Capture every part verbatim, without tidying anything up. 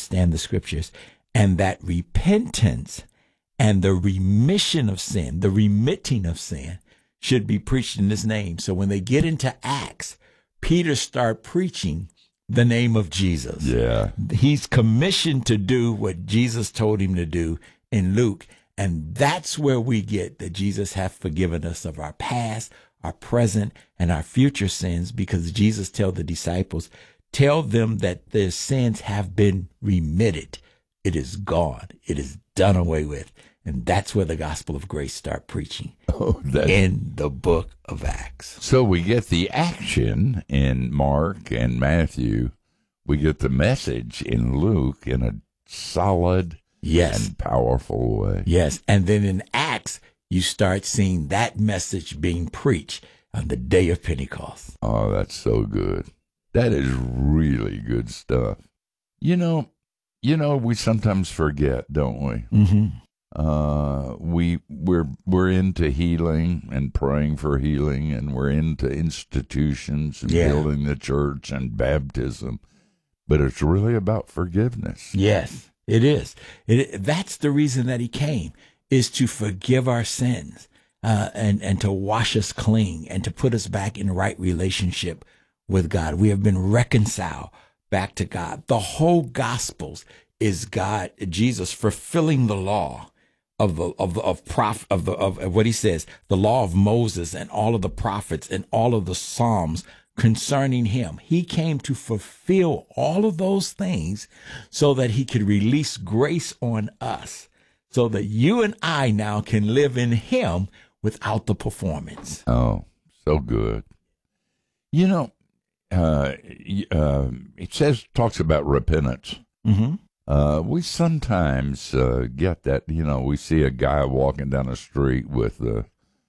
understand the scriptures, and that repentance and the remission of sin, the remitting of sin, should be preached in his name. So when they get into Acts, Peter start preaching the name of Jesus. Yeah. He's commissioned to do what Jesus told him to do in Luke. And that's where we get that Jesus hath forgiven us of our past, our present, and our future sins, because Jesus told the disciples, tell them that their sins have been remitted. It is gone. It is done away with. And that's where the gospel of grace start preaching. Oh, that's... in the book of Acts. So we get the action in Mark and Matthew. We get the message in Luke in a solid yes. and powerful way. Yes. And then in Acts, you start seeing that message being preached on the day of Pentecost. Oh, that's so good. That is really good stuff. You know, you know, we sometimes forget, don't we? Mm-hmm. Uh, we we're we're into healing and praying for healing, and we're into institutions and yeah. building the church and baptism, but it's really about forgiveness. Yes, it is. It, that's the reason that he came, is to forgive our sins, uh, and and to wash us clean and to put us back in right relationship with God. We have been reconciled back to God. The whole Gospels is God, Jesus fulfilling the law of the of the of prof of the of, of what he says, the law of Moses and all of the prophets and all of the Psalms concerning him. He came to fulfill all of those things so that he could release grace on us, so that you and I now can live in him without the performance. Oh, so good. You know, uh, uh, it says talks about repentance. Mm-hmm. Uh, we sometimes uh, get that, you know, we see a guy walking down the street with a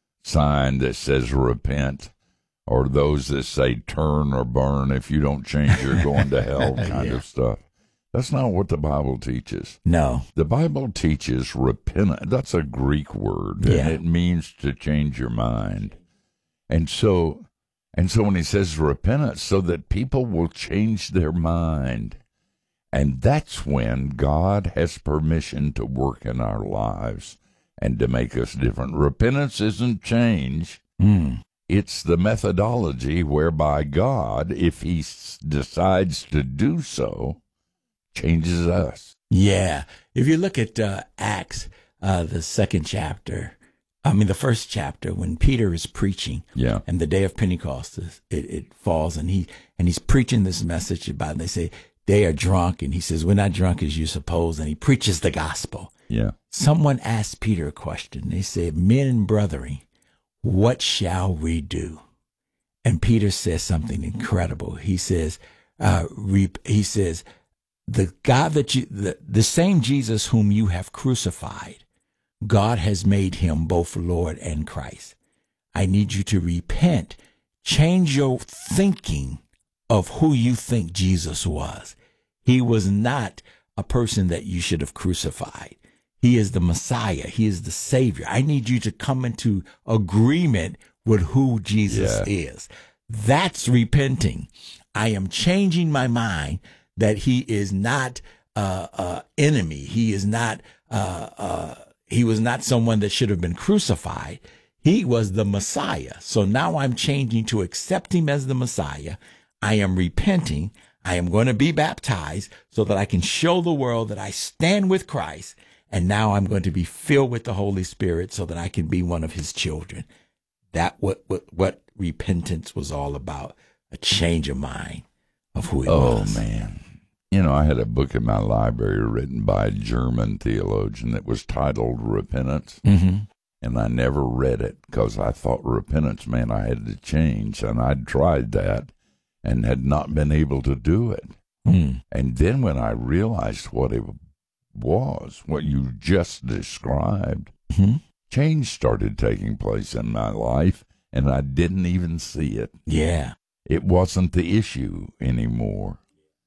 sign that says repent, or those that say turn or burn. If you don't change, you're going to hell kind yeah. of stuff. That's not what the Bible teaches. No. The Bible teaches repent. That's a Greek word, yeah. and it means to change your mind. And so, and so when he says repentance, so that people will change their mind. And that's when God has permission to work in our lives and to make us different. Repentance isn't change. Mm. It's the methodology whereby God, if he s- decides to do so, changes us. Yeah. If you look at uh, Acts, uh, the second chapter, I mean, the first chapter, when Peter is preaching, yeah. and the day of Pentecost, it, it falls, and he and he's preaching this message about, they say, they are drunk, and he says, we're not drunk as you suppose, and he preaches the gospel. Yeah. Someone asked Peter a question. They said, men and brethren, what shall we do? And Peter says something incredible. He says, uh, reap, he says, the God that you, the, the same Jesus whom you have crucified, God has made him both Lord and Christ. I need you to repent, change your thinking of who you think Jesus was. He was not a person that you should have crucified. He is the Messiah. He is the Savior. I need you to come into agreement with who Jesus yeah. is. That's repenting. I am changing my mind that he is not uh, uh, enemy. He is not. Uh, uh, he was not someone that should have been crucified. He was the Messiah. So now I'm changing to accept him as the Messiah. I am repenting. I am going to be baptized so that I can show the world that I stand with Christ. And now I'm going to be filled with the Holy Spirit so that I can be one of his children. That what what, what repentance was all about, a change of mind of who he oh, was. Oh, man. You know, I had a book in my library written by a German theologian that was titled Repentance. Mm-hmm. And I never read it because I thought repentance meant I had to change. And I'd tried that and had not been able to do it. Mm. And then when I realized what it was, what you just described, mm-hmm. change started taking place in my life, and I didn't even see it. Yeah. It wasn't the issue anymore.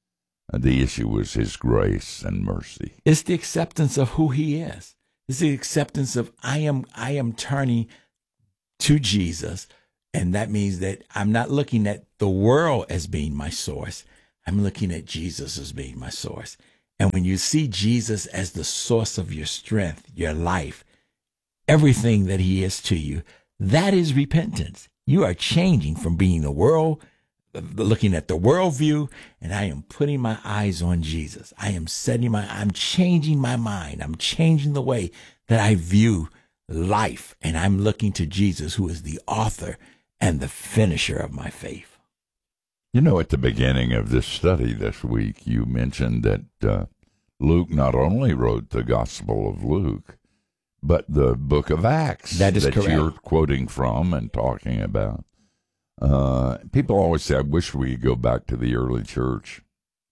The issue was his grace and mercy. It's the acceptance of who he is. It's the acceptance of I am I am turning to Jesus. And that means that I'm not looking at the world as being my source. I'm looking at Jesus as being my source. And when you see Jesus as the source of your strength, your life, everything that he is to you, that is repentance. You are changing from being the world, looking at the worldview, and I am putting my eyes on Jesus. I am setting my, I'm changing my mind. I'm changing the way that I view life. And I'm looking to Jesus, who is the author and the finisher of my faith. You know, at the beginning of this study this week, you mentioned that uh, Luke not only wrote the Gospel of Luke, but the book of Acts that, is that correct. You're quoting from and talking about. Uh, people always say, I wish we could go back to the early church.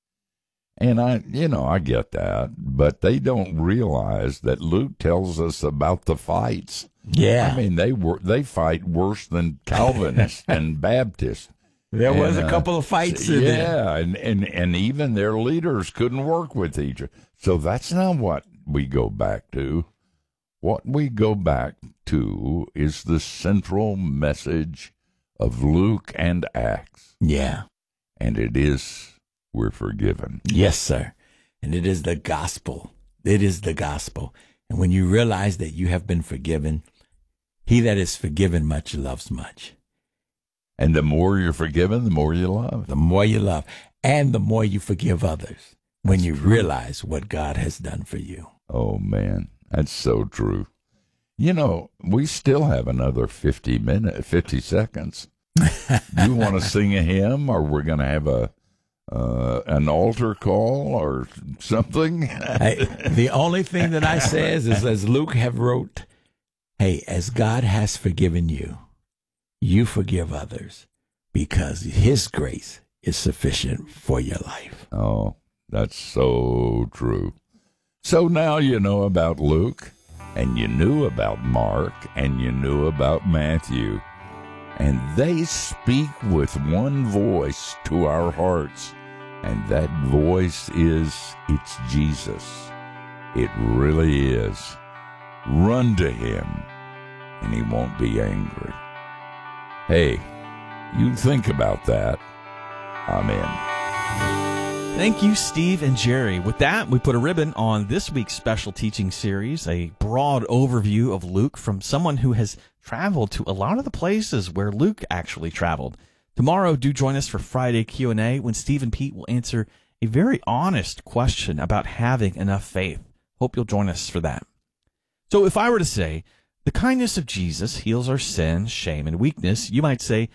And I, you know, I get that, but they don't realize that Luke tells us about the fights. Yeah. I mean, they were, they fight worse than Calvinists and Baptists. There and, was a uh, couple of fights in yeah, there. Yeah, and, and, and even their leaders couldn't work with each other. So that's not what we go back to. What we go back to is the central message of Luke and Acts. Yeah. And it is, we're forgiven. Yes, sir. And it is the gospel. It is the gospel. And when you realize that you have been forgiven, he that is forgiven much loves much. And the more you're forgiven, the more you love. The more you love. And the more you forgive others when That's you true. realize what God has done for you. Oh, man. That's so true. You know, we still have another fifty minutes, fifty seconds. Do you want to sing a hymn, or we're going to have a uh, an altar call or something? Hey, the only thing that I says is, as Luke have wrote, hey, as God has forgiven you, you forgive others because his grace is sufficient for your life. Oh, that's so true. So now you know about Luke, and you knew about Mark, and you knew about Matthew. And they speak with one voice to our hearts. And that voice is, it's Jesus. It really is. Run to him, and he won't be angry. Hey, you think about that. Amen. Thank you, Steve and Jerry. With that, we put a ribbon on this week's special teaching series, a broad overview of Luke from someone who has traveled to a lot of the places where Luke actually traveled. Tomorrow, do join us for Friday Q and A when Steve and Pete will answer a very honest question about having enough faith. Hope you'll join us for that. So if I were to say, the kindness of Jesus heals our sin, shame, and weakness, you might say,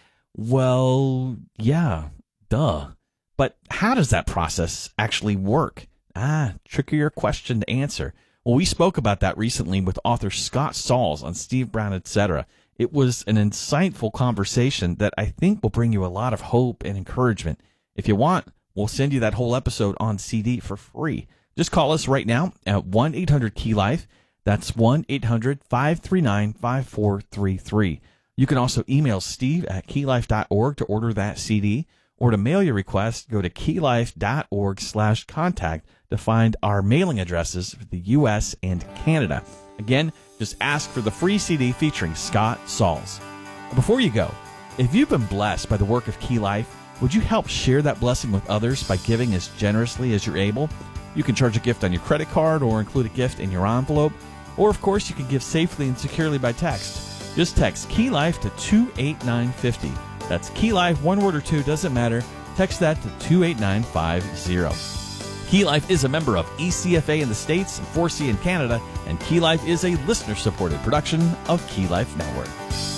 well, yeah, duh. But how does that process actually work? Ah, trickier question to answer. Well, we spoke about that recently with author Scott Sauls on Steve Brown, et cetera. It was an insightful conversation that I think will bring you a lot of hope and encouragement. If you want, we'll send you that whole episode on C D for free. Just call us right now at one eight hundred key life. That's one eight hundred five three nine five four three three. You can also email Steve at key life dot org to order that C D. Or to mail your request, go to key life dot org slash contact to find our mailing addresses for the U S and Canada. Again, just ask for the free C D featuring Scott Sauls. Before you go, if you've been blessed by the work of Key Life, would you help share that blessing with others by giving as generously as you're able? You can charge a gift on your credit card or include a gift in your envelope. Or, of course, you can give safely and securely by text. Just text Key Life to two eight nine five zero. That's Key Life, one word or two, doesn't matter. Text that to two eight nine five zero. Key Life is a member of E C F A in the States and four C in Canada, and Key Life is a listener-supported production of Key Life Network.